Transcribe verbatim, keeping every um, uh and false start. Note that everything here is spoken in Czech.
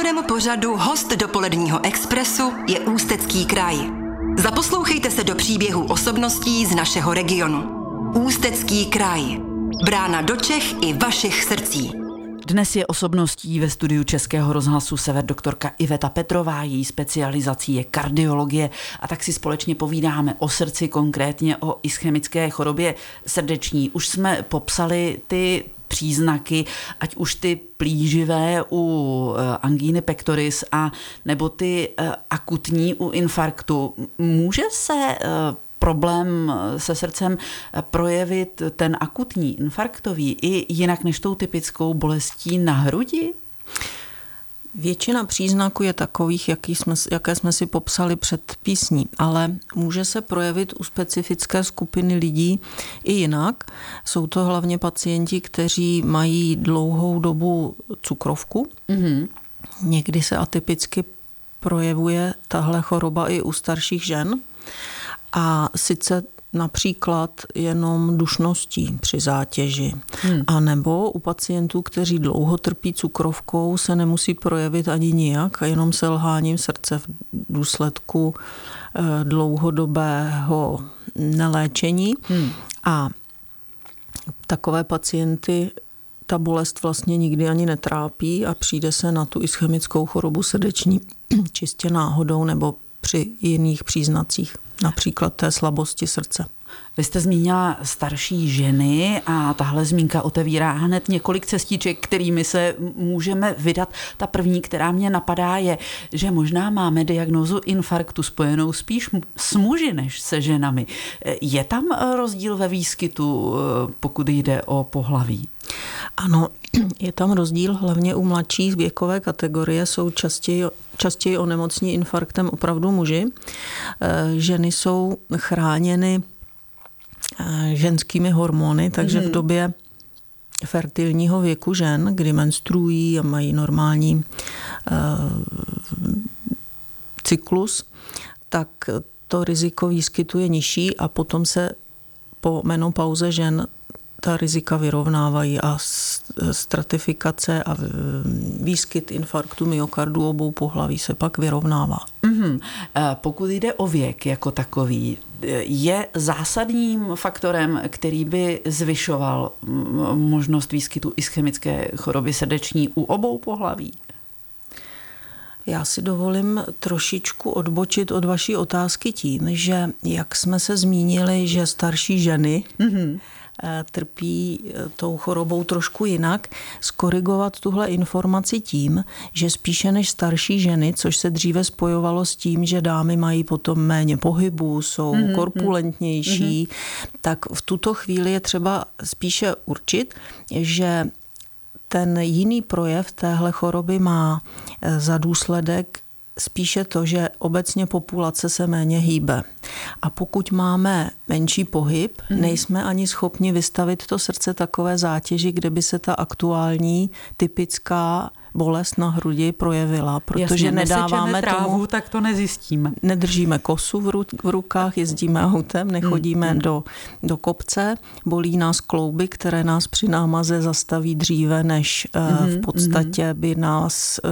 Partnerem pořadu Host dopoledního Expressu je Ústecký kraj. Zaposlouchejte se do příběhů osobností z našeho regionu. Ústecký kraj. Brána do Čech i vašich srdcí. Dnes je osobností ve studiu Českého rozhlasu Sever doktorka Iveta Petrová, její specializací je kardiologie a tak si společně povídáme o srdci, konkrétně o ischemické chorobě srdeční. Už jsme popsali ty příznaky, ať už ty plíživé u angíny pectoris a nebo ty akutní u infarktu. Může se problém se srdcem projevit ten akutní, infarktový i jinak než tou typickou bolestí na hrudi? Většina příznaků je takových, jaký jsme, jaké jsme si popsali před písní, ale může se projevit u specifické skupiny lidí i jinak. Jsou to hlavně pacienti, kteří mají dlouhou dobu cukrovku. Mm-hmm. Někdy se atypicky projevuje tahle choroba i u starších žen. A sice například jenom dušností při zátěži. Hmm. A nebo u pacientů, kteří dlouho trpí cukrovkou, se nemusí projevit ani nijak, jenom selháním srdce v důsledku dlouhodobého neléčení. Hmm. A takové pacienty ta bolest vlastně nikdy ani netrápí a přijde se na tu ischemickou chorobu srdeční čistě náhodou nebo při jiných příznacích, například té slabosti srdce. Vy jste zmínila starší ženy a tahle zmínka otevírá hned několik cestiček, kterými se můžeme vydat. Ta první, která mě napadá, je, že možná máme diagnózu infarktu spojenou spíš s muži než se ženami. Je tam rozdíl ve výskytu, pokud jde o pohlaví? Ano, je tam rozdíl, hlavně u mladší věkové kategorie jsou častěji, častěji onemocní infarktem opravdu muži. Ženy jsou chráněny ženskými hormony, takže v době fertilního věku žen, kdy menstruují a mají normální uh, cyklus, tak to riziko výskytu je nižší a potom se po menopauze žen ta rizika vyrovnávají a stratifikace a výskyt infarktu myokardu obou pohlaví se pak vyrovnává. Mm-hmm. Pokud jde o věk jako takový, je zásadním faktorem, který by zvyšoval možnost výskytu ischemické choroby srdeční u obou pohlaví? Já si dovolím trošičku odbočit od vaší otázky tím, že jak jsme se zmínili, že starší ženy mm-hmm. trpí tou chorobou trošku jinak, skorigovat tuhle informaci tím, že spíše než starší ženy, což se dříve spojovalo s tím, že dámy mají potom méně pohybu, jsou mm-hmm. korpulentnější, mm-hmm. tak v tuto chvíli je třeba spíše určit, že ten jiný projev téhle choroby má za důsledek spíše to, že obecně populace se méně hýbe. A pokud máme menší pohyb, mm. nejsme ani schopni vystavit to srdce takové zátěži, kde by se ta aktuální typická bolest na hrudi projevila, protože Jasně, nedáváme trávu, tomu, tak to nezjistíme. Nedržíme kosu v, ru, v rukách, jezdíme autem, nechodíme mm. do, do kopce, bolí nás klouby, které nás při námaze zastaví dříve, než mm. v podstatě by nás